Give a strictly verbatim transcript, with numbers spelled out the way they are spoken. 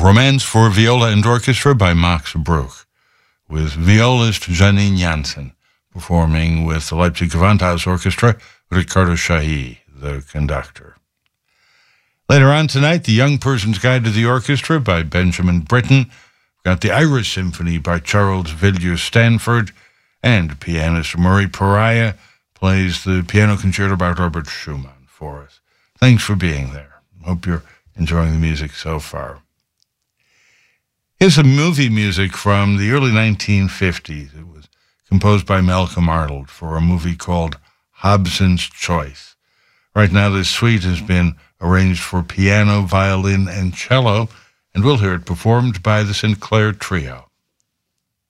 Romance for Viola and Orchestra by Max Bruch, with violist Janine Jansen performing with the Leipzig Gewandhaus Orchestra, Ricardo Chailly, the conductor. Later on tonight, The Young Person's Guide to the Orchestra by Benjamin Britten. We've got the Irish Symphony by Charles Villiers Stanford, and pianist Murray Pariah plays the piano concerto by Robert Schumann for us. Thanks for being there. Hope you're enjoying the music so far. Here's some movie music from the early nineteen fifties. It was composed by Malcolm Arnold for a movie called Hobson's Choice. Right now, this suite has been arranged for piano, violin, and cello, and we'll hear it performed by the Sinclair Trio.